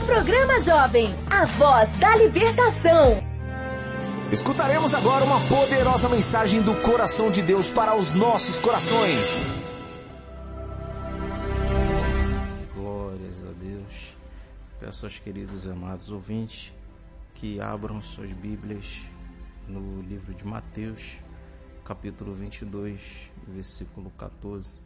Programa Jovem, a voz da libertação. Escutaremos agora uma poderosa mensagem do coração de Deus para os nossos corações. Glórias a Deus. Peço aos queridos e amados ouvintes que abram suas Bíblias no livro de Mateus, capítulo 22, versículo 14.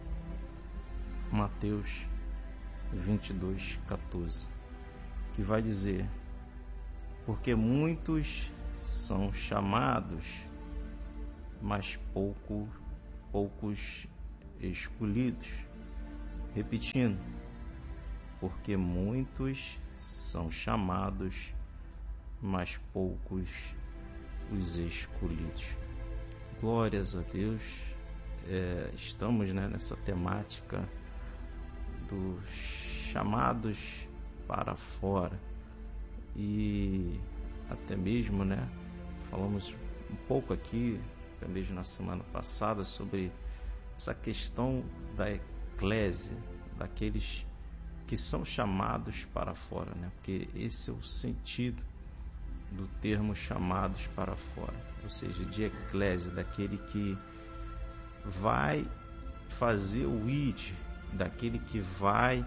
Mateus 22, 14, que vai dizer: porque muitos são chamados, mas poucos escolhidos. Repetindo, porque muitos são chamados, mas poucos os escolhidos. Glórias a Deus. Estamos nessa temática dos chamados para fora, e até mesmo falamos um pouco aqui, até mesmo na semana passada, sobre essa questão da eclésia, daqueles que são chamados para fora, porque esse é o sentido do termo chamados para fora, ou seja, de eclésia, daquele que vai fazer o id, daquele que vai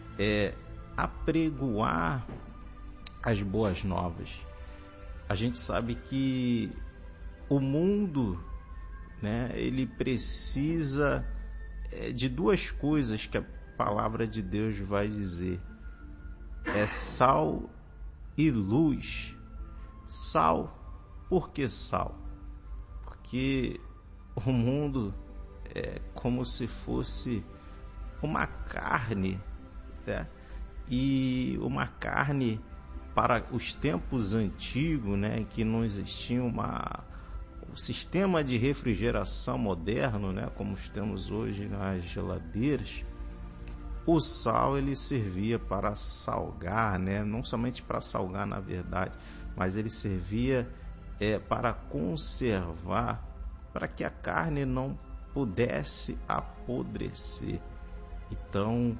apregoar as boas novas. A gente sabe que o mundo, ele precisa de duas coisas que a palavra de Deus vai dizer: é sal e luz. Sal, por que sal? Porque o mundo é como se fosse uma carne, certo? E uma carne para os tempos antigos, que não existia um sistema de refrigeração moderno, como temos hoje nas geladeiras. O sal, ele servia para salgar, não somente para salgar, na verdade, mas ele servia para conservar, para que a carne não pudesse apodrecer. Então,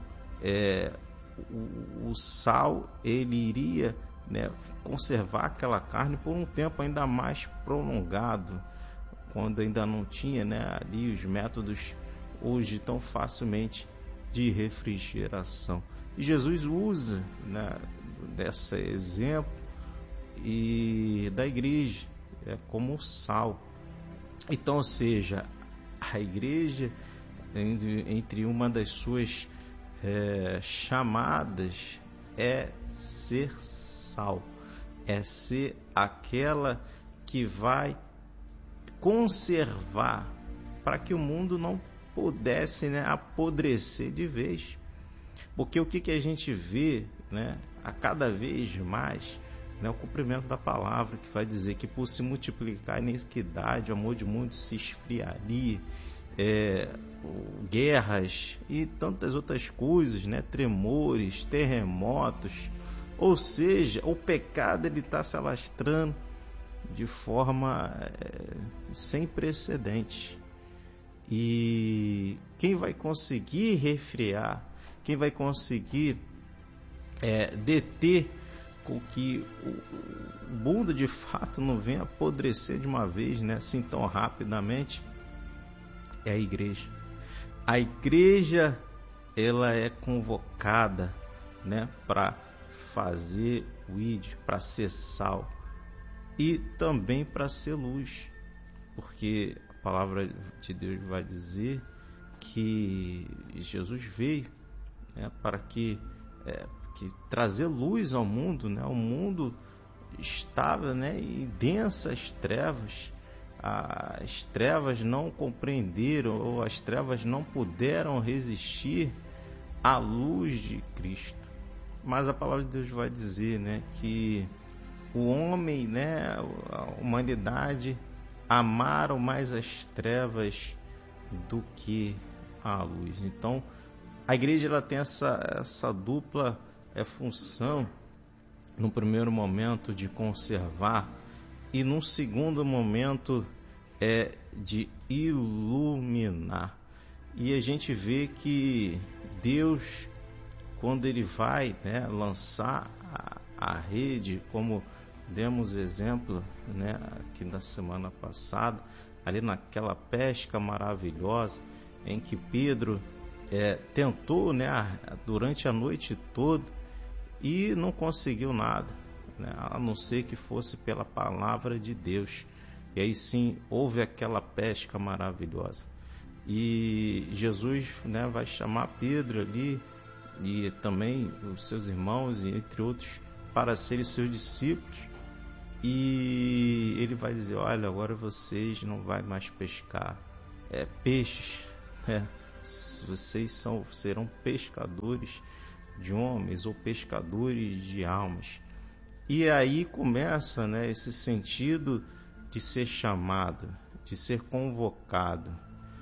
o sal, ele iria conservar aquela carne por um tempo ainda mais prolongado, quando ainda não tinha ali os métodos hoje tão facilmente de refrigeração. E Jesus usa desse exemplo e da igreja como sal. Então, ou seja, a igreja, entre uma das suas chamadas, é ser sal, é ser aquela que vai conservar, para que o mundo não pudesse apodrecer de vez. Porque o que a gente vê a cada vez mais, o cumprimento da palavra, que vai dizer que por se multiplicar a iniquidade, o amor de muitos se esfriaria, guerras e tantas outras coisas, tremores, terremotos. Ou seja, o pecado está se alastrando de forma sem precedente. E quem vai conseguir refrear, quem vai conseguir deter com que o mundo de fato não venha apodrecer de uma vez, assim tão rapidamente, é a igreja. A igreja, ela é convocada para fazer o id, para ser sal e também para ser luz, porque a palavra de Deus vai dizer que Jesus veio para que trazer luz ao mundo. O mundo estava em densas trevas. As trevas não compreenderam, ou as trevas não puderam resistir à luz de Cristo. Mas a palavra de Deus vai dizer que o homem, a humanidade, amaram mais as trevas do que a luz. Então, a igreja, ela tem essa dupla função, no primeiro momento de conservar, e num segundo momento de iluminar. E a gente vê que Deus quando ele vai, né, lançar a rede, como demos exemplo, né, aqui na semana passada, ali naquela pesca maravilhosa em que Pedro tentou, né, durante a noite toda e não conseguiu nada, né, a não ser que fosse pela palavra de Deus. E aí sim houve aquela pesca maravilhosa. E Jesus, né, vai chamar Pedro ali e também os seus irmãos, e entre outros, para serem seus discípulos. E ele vai dizer: olha, agora vocês não vão mais pescar peixes, né? Vocês serão pescadores de homens ou pescadores de almas. E aí começa, né, esse sentido de ser chamado, de ser convocado.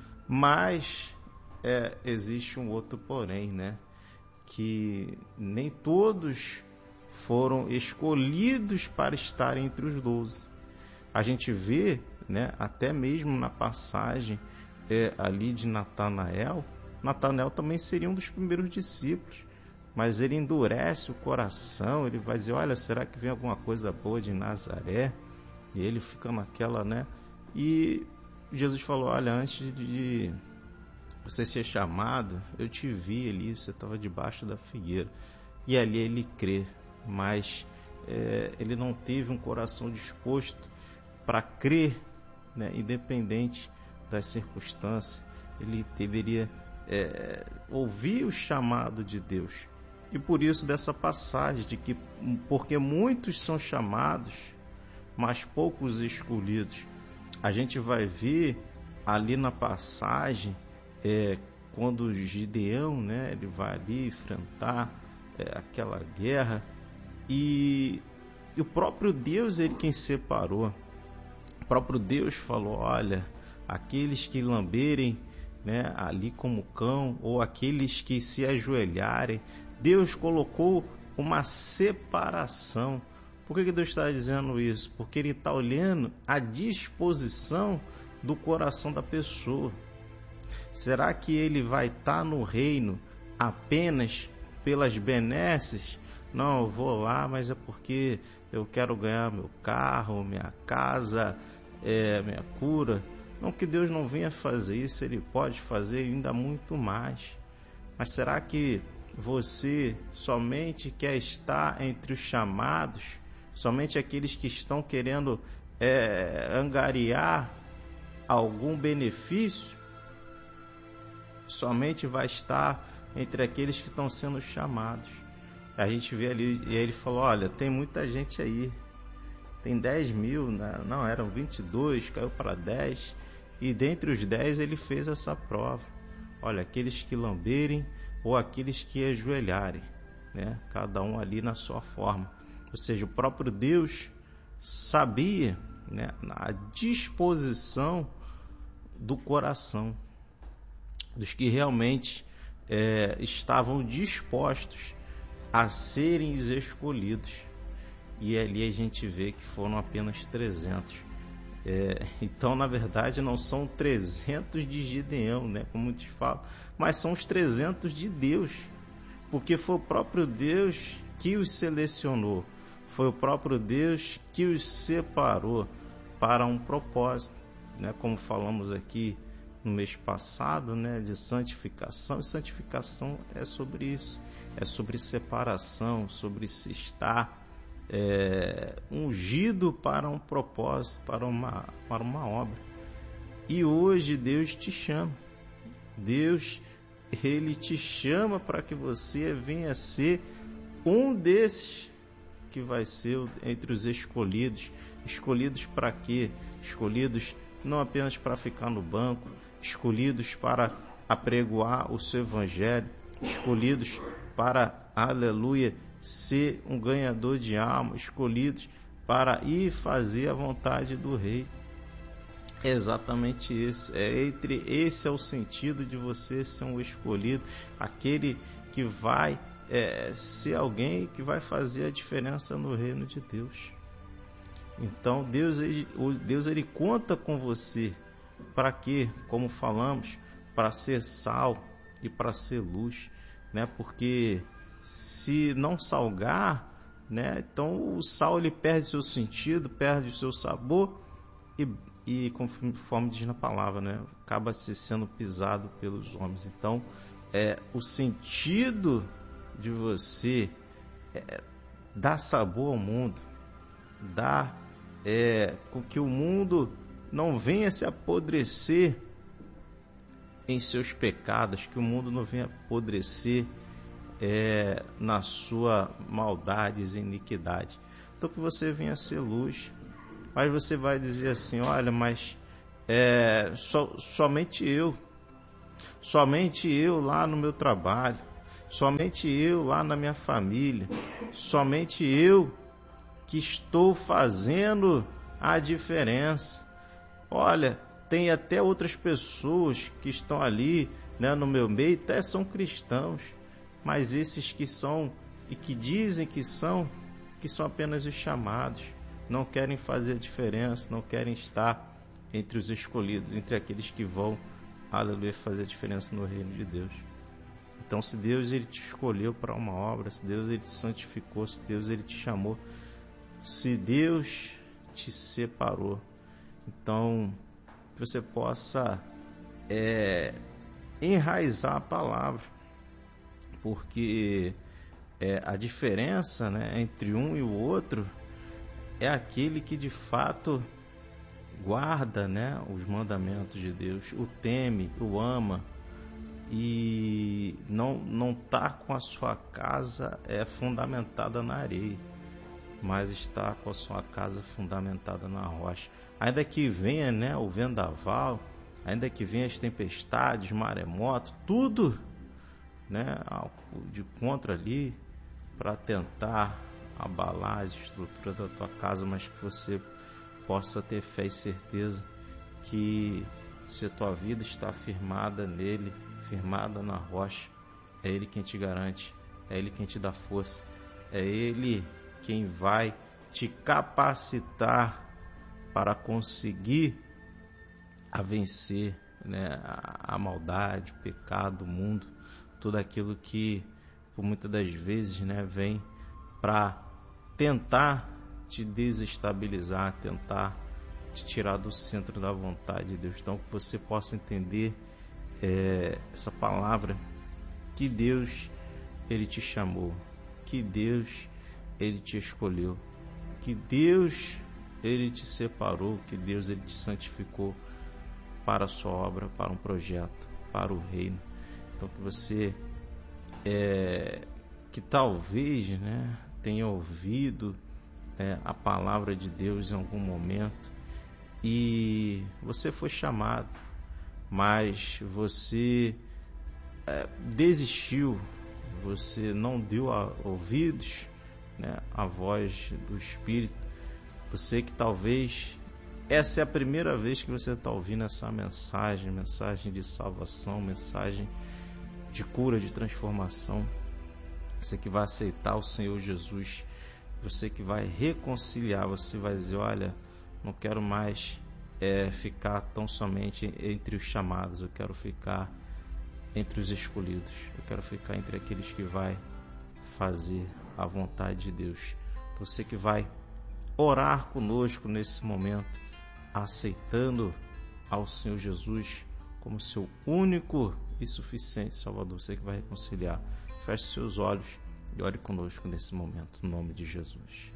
Mas existe um outro porém, né? Que nem todos foram escolhidos para estar entre os 12. A gente vê, né, até mesmo na passagem ali de Natanael. Natanael também seria um dos primeiros discípulos, mas ele endurece o coração. Ele vai dizer: olha, será que vem alguma coisa boa de Nazaré? E ele fica naquela, né? E Jesus falou: olha, antes de você ser chamado, eu te vi ali, você estava debaixo da figueira. E ali ele crê, mas ele não teve um coração disposto para crer, né, independente das circunstâncias. Ele deveria ouvir o chamado de Deus. E por isso dessa passagem de que, porque muitos são chamados, mas poucos escolhidos. A gente vai ver ali na passagem, quando Gideão, né, ele vai ali enfrentar aquela guerra, e o próprio Deus, ele quem separou. O próprio Deus falou: olha, aqueles que lamberem, né, ali como cão, ou aqueles que se ajoelharem. Deus colocou uma separação. Por que Deus está dizendo isso? Porque Ele está olhando a disposição do coração da pessoa. Será que Ele vai estar no reino apenas pelas benesses? Não, eu vou lá, mas é porque eu quero ganhar meu carro, minha casa, minha cura. Não que Deus não venha fazer isso, Ele pode fazer ainda muito mais. Mas será que você somente quer estar entre os chamados? Somente aqueles que estão querendo angariar algum benefício? Somente vai estar entre aqueles que estão sendo chamados. A gente vê ali, e ele falou: olha, tem muita gente aí, tem 10 mil, não, eram 22, caiu para 10, e dentre os 10 ele fez essa prova. Olha, aqueles que lamberem ou aqueles que ajoelharem, né? Cada um ali na sua forma. Ou seja, o próprio Deus sabia, né, a disposição do coração dos que realmente estavam dispostos a serem os escolhidos. E ali a gente vê que foram apenas 300. Então, na verdade, não são 300 de Gideão, né, como muitos falam, mas são os 300 de Deus, porque foi o próprio Deus que os selecionou. Foi o próprio Deus que os separou para um propósito, né? Como falamos aqui no mês passado, né, de santificação. E santificação é sobre isso, é sobre separação, sobre se estar ungido para um propósito, para uma obra. E hoje Deus te chama. Deus, Ele te chama para que você venha ser um desses que vai ser entre os escolhidos. Escolhidos para quê? Escolhidos não apenas para ficar no banco, escolhidos para apregoar o seu evangelho, escolhidos para, aleluia, ser um ganhador de alma, escolhidos para ir fazer a vontade do Rei. É exatamente esse. Esse é o sentido de você ser um escolhido, aquele que vai ser alguém que vai fazer a diferença no reino de Deus. Então Deus ele conta com você para quê? Como falamos, para ser sal e para ser luz, né? Porque Se não salgar, né, então o sal ele perde seu sentido, perde o seu sabor e conforme diz na palavra, né, acaba se sendo pisado pelos homens. Então, o sentido de você dar sabor ao mundo, dar com que o mundo não venha se apodrecer em seus pecados, que o mundo não venha apodrecer na sua maldade e iniquidade. Então que você venha ser luz. Mas você vai dizer assim, olha, mas somente eu lá no meu trabalho, somente eu lá na minha família, somente eu que estou fazendo a diferença. Olha, tem até outras pessoas que estão ali, né, no meu meio, até são cristãos, mas esses que são e que dizem que são apenas os chamados, não querem fazer a diferença, não querem estar entre os escolhidos, entre aqueles que vão, aleluia, fazer a diferença no reino de Deus. Então, se Deus ele te escolheu para uma obra, se Deus ele te santificou, se Deus ele te chamou, se Deus te separou, então que você possa enraizar a palavra, porque a diferença, né, entre um e o outro é aquele que de fato guarda, né, os mandamentos de Deus, o teme, o ama e não está com a sua casa fundamentada na areia, mas está com a sua casa fundamentada na rocha. Ainda que venha, né, o vendaval, ainda que venha as tempestades, maremoto, tudo, né, de contra ali para tentar abalar as estruturas da tua casa, mas que você possa ter fé e certeza que se a tua vida está firmada nele, firmada na rocha, é ele quem te garante, é ele quem te dá força, é ele quem vai te capacitar para conseguir a vencer, né, a maldade, o pecado, o mundo, tudo aquilo que por muitas das vezes, né, vem para tentar te desestabilizar, tentar te tirar do centro da vontade de Deus. Então que você possa entender essa palavra, que Deus ele te chamou, que Deus ele te escolheu, que Deus ele te separou, que Deus ele te santificou para a sua obra, para um projeto, para o reino. Então que você que talvez, né, tenha ouvido a palavra de Deus em algum momento e você foi chamado, mas você desistiu, você não deu ouvidos, né, à voz do Espírito. Você que talvez essa é a primeira vez que você está ouvindo essa mensagem de salvação, mensagem de cura, de transformação. Você que vai aceitar o Senhor Jesus, você que vai reconciliar, você vai dizer, olha, não quero mais ficar tão somente entre os chamados, eu quero ficar entre os escolhidos, eu quero ficar entre aqueles que vai fazer a vontade de Deus. Você que vai orar conosco nesse momento, aceitando ao Senhor Jesus como seu único e suficiente Salvador, você que vai reconciliar, feche seus olhos e ore conosco nesse momento, no nome de Jesus.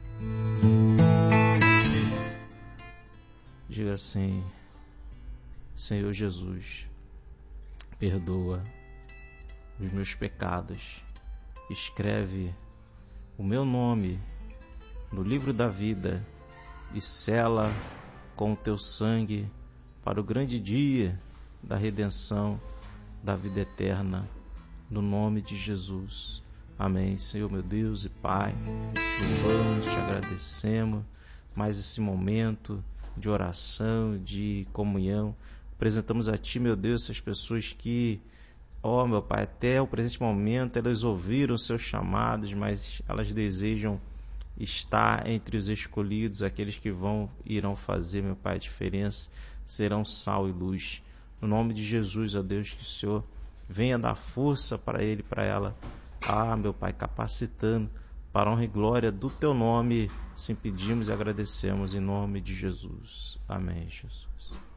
Diga assim: Senhor Jesus, perdoa os meus pecados, escreve o meu nome no livro da vida e sela com o teu sangue para o grande dia da redenção, da vida eterna, no nome de Jesus. Amém. Senhor meu Deus e Pai, louvamos, te agradecemos mais esse momento de oração, de comunhão. Apresentamos a Ti, meu Deus, essas pessoas que, meu Pai, até o presente momento elas ouviram seus chamados, mas elas desejam estar entre os escolhidos, aqueles que irão fazer, meu Pai, a diferença, serão sal e luz. No nome de Jesus, ó Deus, que o Senhor venha dar força para ele, para ela, meu Pai, capacitando para a honra e glória do Teu nome, sim pedimos e agradecemos em nome de Jesus. Amém, Jesus.